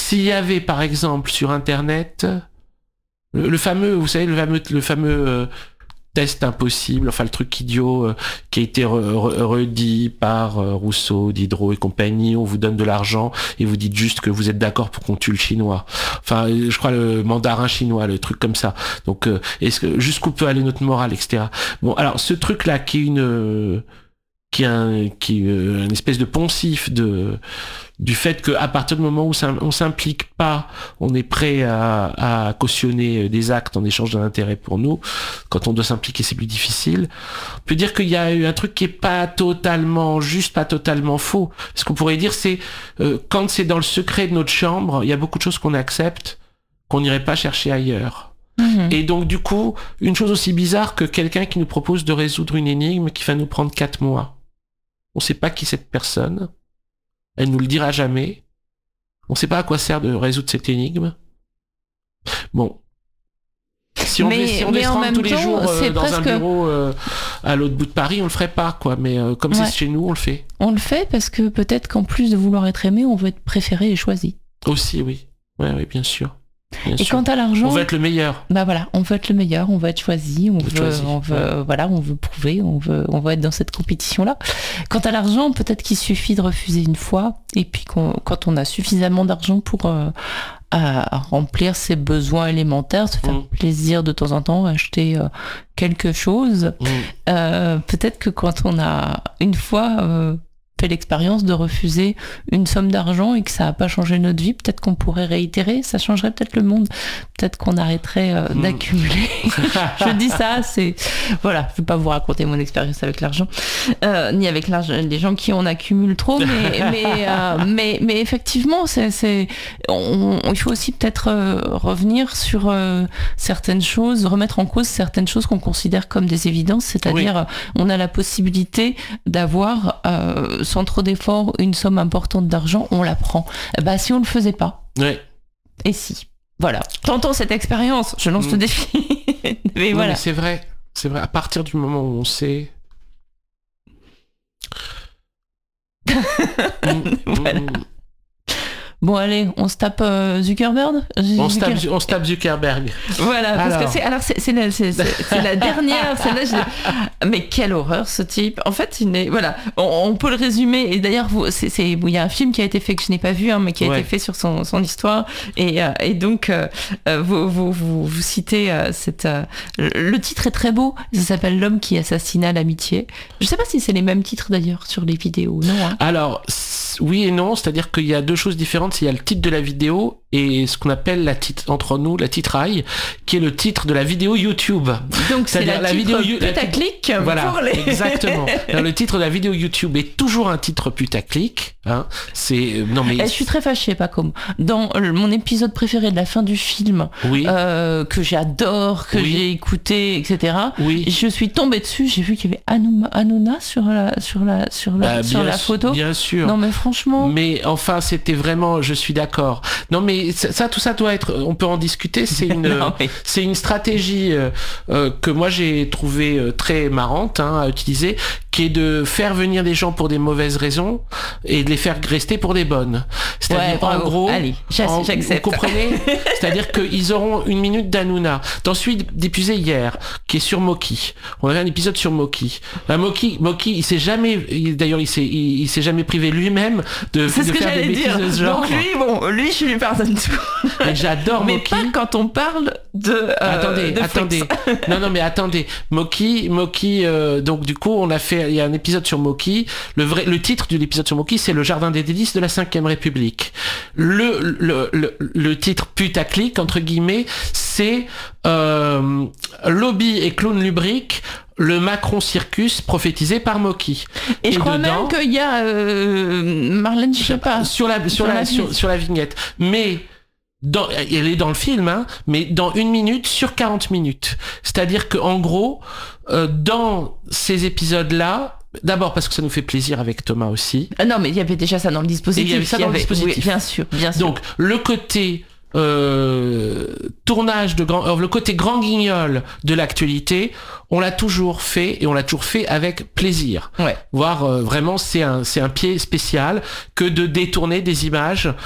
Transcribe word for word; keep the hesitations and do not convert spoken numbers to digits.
s'il y avait par exemple sur internet le, le fameux, vous savez, le fameux, le fameux euh, test impossible, enfin le truc idiot euh, qui a été re, re, redit par euh, Rousseau, Diderot et compagnie, on vous donne de l'argent et vous dites juste que vous êtes d'accord pour qu'on tue le chinois. Enfin, je crois le mandarin chinois, le truc comme ça. Donc, euh, est-ce que jusqu'où peut aller notre morale, et cetera. Bon, alors ce truc-là qui est une... Euh, qui est un, qui est une espèce de poncif de, du fait qu'à partir du moment où on s'implique pas, on est prêt à, à cautionner des actes en échange d'un intérêt pour nous. Quand on doit s'impliquer, c'est plus difficile. On peut dire qu'il y a eu un truc qui est pas totalement juste, pas totalement faux. Ce qu'on pourrait dire, c'est euh, quand c'est dans le secret de notre chambre, il y a beaucoup de choses qu'on accepte, qu'on n'irait pas chercher ailleurs. Mmh. Et donc du coup, une chose aussi bizarre que quelqu'un qui nous propose de résoudre une énigme qui va nous prendre quatre mois. On ne sait pas qui cette personne. Elle nous le dira jamais. On ne sait pas à quoi sert de résoudre cette énigme. Bon. Si on mais, devait, si on devait se rendre tous les temps, jours euh, dans presque... un bureau euh, à l'autre bout de Paris, on le ferait pas, quoi. Mais euh, comme ouais. c'est chez nous, on le fait. On le fait parce que peut-être qu'en plus de vouloir être aimé, on veut être préféré et choisi. Aussi, oui. Oui, oui, bien sûr. Bien et sûr. Quant à l'argent, on veut être le meilleur. Bah voilà, on veut être le meilleur, on veut être choisi, on, on veut, choisi, on veut, ouais. voilà, on veut prouver, on veut, on veut être dans cette compétition-là. Quant à l'argent, peut-être qu'il suffit de refuser une fois, et puis qu'on, quand on a suffisamment d'argent pour euh, à, à remplir ses besoins élémentaires, se faire mmh. plaisir de temps en temps, acheter euh, quelque chose, mmh. euh, peut-être que quand on a une fois euh, fait l'expérience de refuser une somme d'argent et que ça n'a pas changé notre vie, peut-être qu'on pourrait réitérer, ça changerait peut-être le monde, peut-être qu'on arrêterait euh, mmh. d'accumuler. Je dis ça, c'est... Voilà, je ne vais pas vous raconter mon expérience avec l'argent, euh, ni avec l'argent, les gens qui en accumulent trop, mais, mais, euh, mais, mais effectivement, c'est, c'est... On, il faut aussi peut-être euh, revenir sur euh, certaines choses, remettre en cause certaines choses qu'on considère comme des évidences, c'est-à-dire oui. on a la possibilité d'avoir... Euh, sans trop d'efforts, une somme importante d'argent, on la prend. Bah, si on le faisait pas. Ouais. Et si. Voilà. Tentons cette expérience. Je lance mmh. le défi. mais non, voilà. Mais c'est vrai. C'est vrai. À partir du moment où on sait. voilà. Bon allez, on se tape euh, Zuckerberg. On se tape, on se tape Zuckerberg. Voilà, parce alors. que c'est alors c'est, c'est, la, c'est, c'est, c'est la dernière. Celle-là, je... mais quelle horreur ce type. En fait, il est voilà. On, on peut le résumer. Et d'ailleurs, vous, c'est, c'est, il y a un film qui a été fait que je n'ai pas vu, hein, mais qui a ouais. été fait sur son, son histoire. Et, euh, et donc, euh, vous, vous, vous, vous citez euh, cette. Euh, le titre est très beau. Ça s'appelle L'homme qui assassina l'amitié. Je ne sais pas si c'est les mêmes titres d'ailleurs sur les vidéos. Non. Hein. Alors. Oui et non, c'est-à-dire qu'il y a deux choses différentes. Il y a le titre de la vidéo et ce qu'on appelle la titre, entre nous la titraille, qui est le titre de la vidéo YouTube. Donc c'est la, la vidéo putaclic. Voilà, pour les... exactement. Alors, le titre de la vidéo YouTube est toujours un titre putaclic. Hein. C'est non mais. Et je suis très fâchée, Paco. Dans mon épisode préféré de la fin du film, oui. euh, que j'adore, que oui. j'ai écouté, et cetera. Oui. Je suis tombée dessus. J'ai vu qu'il y avait Hanouna, Hanouna sur la sur la sur la bah, sur la photo. Bien sûr. Non mais franchement. Mais enfin, c'était vraiment. Je suis d'accord. Non mais ça, tout ça doit être. On peut en discuter. C'est une non, mais... c'est une stratégie euh, euh, que moi j'ai trouvé euh, très marrante hein, à utiliser, qui est de faire venir des gens pour des mauvaises raisons et de les faire rester pour des bonnes. C'est-à-dire ouais, en gros, allez, en, j'accepte. Vous comprenez? C'est-à-dire qu'ils auront une minute d'Hanouna. Dans celui diffusé hier, qui est sur Moki. On avait un épisode sur Moki. Bah, Moki, Moki, il s'est jamais, il, d'ailleurs, il s'est, il, il s'est jamais privé lui-même de, C'est de ce que faire j'allais des dire. bêtises de ce genre. Donc lui, bon, lui, je lui pardonne tout. Mais j'adore mais Moki. Mais pas quand on parle de. Euh, attendez, de attendez. non, non, mais attendez. Moki, Moki. Euh, donc du coup, on a fait, il y a un épisode sur Moki. Le vrai, le titre de l'épisode sur Moki, c'est Le Jardin des délices de la cinquième République. Le, le, le, le titre putaclic entre guillemets, c'est euh, Lobby et clown lubrique. Le Macron Circus prophétisé par Moki. Et, et je crois dedans, même qu'il y a euh, Marlène, je sais pas. Sur la, sur, sur, la, la sur, sur la vignette. Mais, dans, elle est dans le film, hein, mais dans une minute sur quarante minutes. C'est-à-dire qu'en gros, euh, dans ces épisodes-là, d'abord parce que ça nous fait plaisir avec Thomas aussi. Ah non, mais il y avait déjà ça dans le dispositif. Et il y avait ça dans avait, le dispositif. Oui, bien sûr, bien sûr. Donc, le côté... Euh, tournage de grand, le côté grand guignol de l'actualité, on l'a toujours fait et on l'a toujours fait avec plaisir. Ouais. Voire euh, vraiment c'est un c'est un pied spécial que de détourner des images